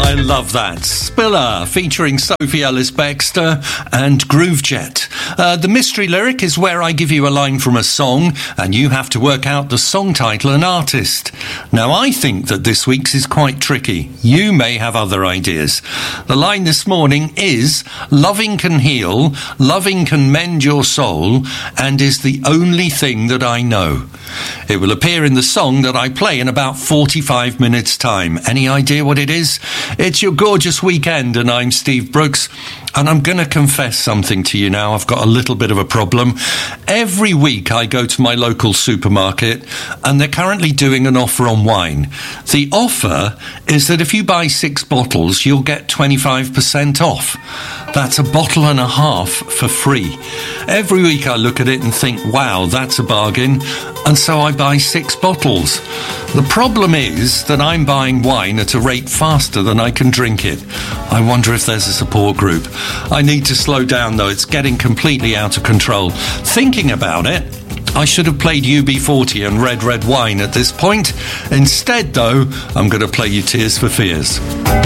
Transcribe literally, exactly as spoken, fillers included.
I love that. Spiller, featuring Sophie Ellis-Bextor and Groovejet. Uh, the mystery lyric is where I give you a line from a song, and you have to work out the song title and artist. Now, I think that this week's is quite tricky. You may have other ideas. The line this morning is, loving can heal, loving can mend your soul, and is the only thing that I know. It will appear in the song that I play in about forty-five minutes' time. Any idea what it is? It's Your Gorgeous Weekend, and I'm Steve Brooks, and I'm going to confess something to you now. I've got a little bit of a problem. Every week I go to my local supermarket, and they're currently doing an offer on wine. The offer is that if you buy six bottles, you'll get twenty-five percent off. That's a bottle and a half for free. Every week I look at it and think, wow, that's a bargain, and so I buy six bottles. The problem is that I'm buying wine at a rate faster than I can drink it. I wonder if there's a support group. I need to slow down, though. It's getting completely out of control. Thinking about it, I should have played U B forty and Red Red Wine at this point. Instead, though, I'm going to play you Tears for Fears.